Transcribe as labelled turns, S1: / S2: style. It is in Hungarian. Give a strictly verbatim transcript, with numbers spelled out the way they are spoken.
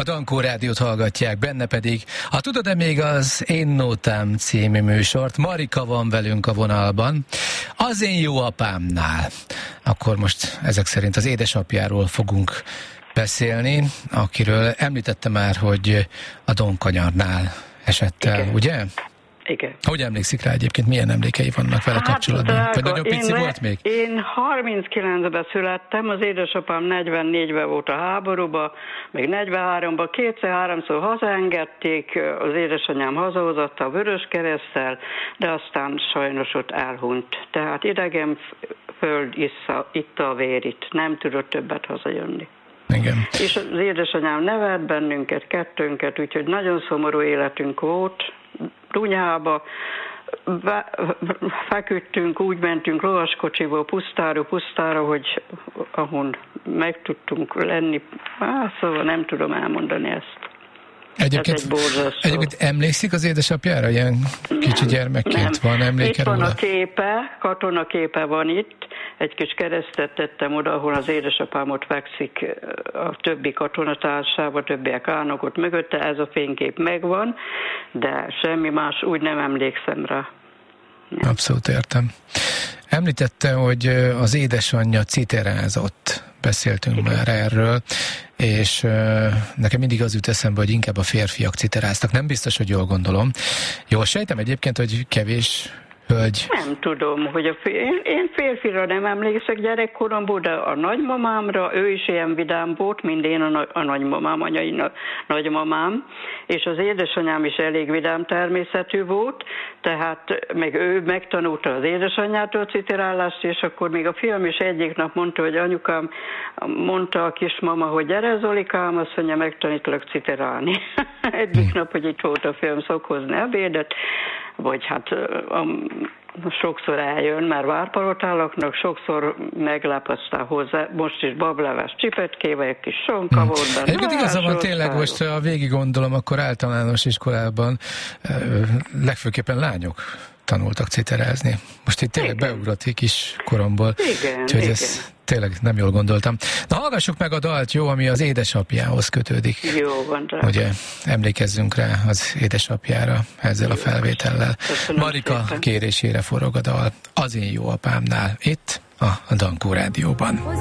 S1: A Dankó Rádiót hallgatják, benne pedig a Tudod-e még az Én Nótám című műsort. Marika van velünk a vonalban, az én jó apámnál. Akkor most ezek szerint az édesapjáról fogunk beszélni, akiről említette már, hogy a Donkanyarnál esett el,
S2: Igen.
S1: ugye?
S2: Igen.
S1: Hogy emlékszik rá egyébként? Milyen emlékei vannak vele
S2: hát,
S1: kapcsolatban?
S2: drága,
S1: Vagy nagyon pici
S2: én
S1: volt még?
S2: Én harminckilencben születtem, az édesapám negyvennégyben volt a háborúban, még negyvenháromban kétszer-háromszor hazaengedték, az édesanyám hazahozott a Vöröskereszttel, de aztán sajnos ott elhunyt. Tehát idegen föld issza, itta a vérit, nem tudott többet hazajönni.
S1: Igen.
S2: És az édesanyám nevelt bennünket, kettőnket, úgyhogy nagyon szomorú életünk volt. Runyába feküdtünk, úgy mentünk lovaskocsiból pusztára, pusztára, hogy ahol meg tudtunk lenni. Á, szóval nem tudom elmondani ezt.
S1: Egyébként,
S2: egy
S1: egyébként emlékszik az édesapjára, ilyen kicsi gyermekként? Van emléke
S2: Itt van
S1: róla?
S2: a képe, katonaképe van itt, egy kis keresztet tettem oda, ahol az édesapám ott fekszik a többi katonatársával, többiek állnak ott mögötte, ez a fénykép megvan, de semmi más, úgy nem emlékszem rá. Nem.
S1: Abszolút értem. Említette, hogy az édesanyja citerázott, beszéltünk Igen. már erről, és nekem mindig az jut eszembe, hogy inkább a férfiak citeráztak. Nem biztos, hogy jól gondolom. Jól sejtem egyébként, hogy kevés hölgy... Nem
S2: tudom, hogy a fér... én, én férfira nem emlékszek gyerekkoromból, de a nagymamámra, ő is ilyen vidám volt, mint én a, na- a nagymamám, anyai na- nagymamám, és az édesanyám is elég vidám természetű volt, tehát meg ő megtanulta az édesanyjától a citerálást, és akkor még a fiam is egyik nap mondta, hogy anyukám, mondta a kismama, hogy gyere Zolikám, azt mondja, megtanítlak citerálni. egyik nap, hogy itt volt a fiam, szok hozni ebédet, vagy hát um, sokszor eljön, mert Várpalotálaknak, sokszor meglep, aztán hozzá, most is bableves csipetkével, egy kis sonka hmm. volt benne.
S1: Egyébként igaza van, tényleg most, ha végig gondolom, akkor általános iskolában legfőképpen lányok tanultak citerázni. Most itt tényleg beugrott egy kis koromból.
S2: Igen,
S1: úgyhogy
S2: igen.
S1: ezt tényleg nem jól gondoltam. Na, hallgassuk meg a dalt, jó, ami az édesapjához kötődik.
S2: Jó van, drága.
S1: Ugye, emlékezzünk rá az édesapjára ezzel jó, a felvétellel. Marika szépen kérésére forog a dal az én jó apámnál, itt a Dankó Rádióban.